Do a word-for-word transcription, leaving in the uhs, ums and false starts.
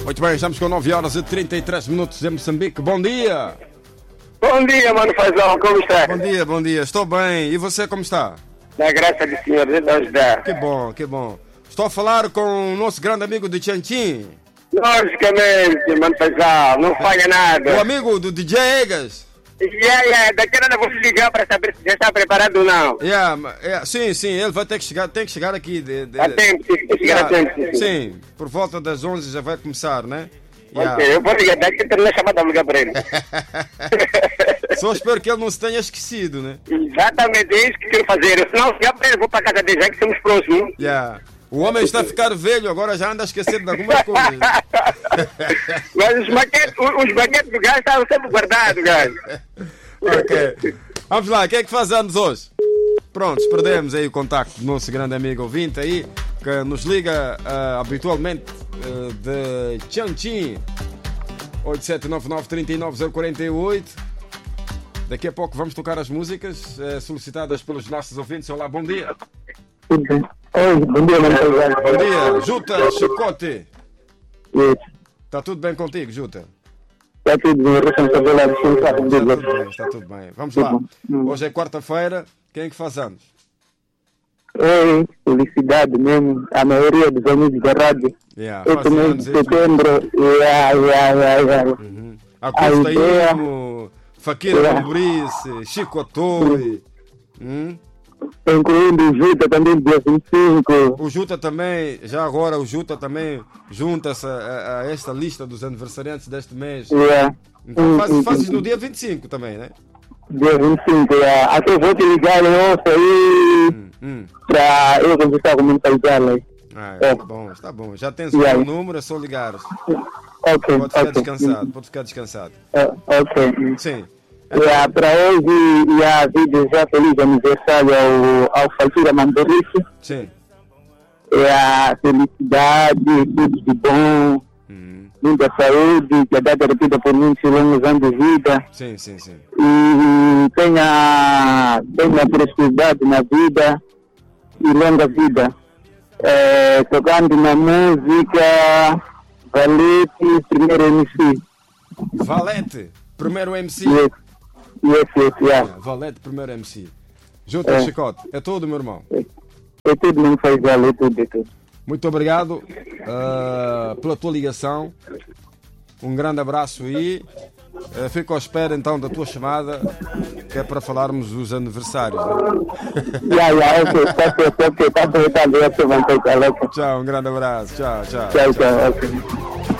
Muito bem, estamos com nove horas e trinta e três minutos em Moçambique. Bom dia! Bom dia, mano Fazão, como está? Bom dia, bom dia. Estou bem. E você, como está? Na graça do Senhor, Deus nos ajudar. Que bom, que bom. Estou a falar com o nosso grande amigo de Tchantin. Logicamente, mano Fazão, não falha nada. O amigo do D J Egas. Yeah, yeah, daqui a nada vou ligar para saber se já está preparado ou não. Yeah, yeah, sim, sim, ele vai ter que chegar, tem que chegar aqui. De, de, a tempo, tem que chegar yeah, a tempo. Sim. sim, por volta das onze já vai começar, né? Yeah. Ok, eu vou ligar, daqui a terminar a chamada, vou ligar para ele. Só espero que ele não se tenha esquecido, né? Exatamente, é isso que quero fazer. Se não ligar para ele, vou para a casa dele, já que somos próximos. Yeah. O homem está a ficar velho, agora já anda a esquecer de algumas coisas. Mas os maquetes, os maquetes do gajo estavam sempre guardados, gajo. Ok. Vamos lá, o que é que fazemos hoje? Prontos, perdemos aí o contacto do nosso grande amigo ouvinte aí, que nos liga uh, habitualmente uh, de Tchantin. oito sete nove nove, três nove zero quatro oito. Daqui a pouco vamos tocar as músicas uh, solicitadas pelos nossos ouvintes. Olá, bom dia. Tudo bem. Oi, bom dia, mano. Bom dia, Juta Chicote. Isso. Está tudo bem contigo, Juta? Está tudo bem, responsabilidade. Está tudo bem, está tudo bem. Vamos lá. Hoje é quarta-feira. Quem é que faz anos? Oi, felicidade mesmo. A maioria dos amigos da rádio. Yeah, Esse mês de setembro. Yeah, yeah, yeah, yeah. Uhum. Acosta aí, Fakir Alburice, Chico Atoi. Hum? Incluindo o Juta também, dia vinte e cinco. O Juta também, já agora o Juta também junta-se a, a esta lista dos aniversariantes deste mês. Yeah. Então fazes, fazes no dia vinte e cinco também, né? Dia vinte e cinco, yeah. Até vou te ligar hoje aí hum, hum. para eu conversar com o meu paisano. Ah, é. Tá bom, está bom. Já tens o yeah. meu número, é só ligar. Ok, pode ficar okay. descansado, pode ficar descansado. Uh, ok. Sim. Yeah, para hoje, yeah, vídeo já feliz aniversário ao, ao Faltura Mandorice. Sim. Yeah, felicidade, tudo de bom, uhum. muita saúde, que a data repita por muitos longos anos de vida. Sim, sim, sim. E tenha, tenha prosperidade na vida e longa vida. É, tocando na música Valete, primeiro M C. Valete, primeiro M C. Yes. Yes, yes, yeah. É, Valete, primeiro M C. Juta é. Chicote, é tudo, meu irmão. É, é tudo, não faz mal, é tudo, é tudo. Muito obrigado uh, pela tua ligação. Um grande abraço aí. Uh, fico à espera então da tua chamada, que é para falarmos dos aniversários. Né? Yeah, yeah, ok, tá certo, ok, tá certo, tá certo, tchau, um grande abraço. Tchau, tchau. Tchau, tchau, ok.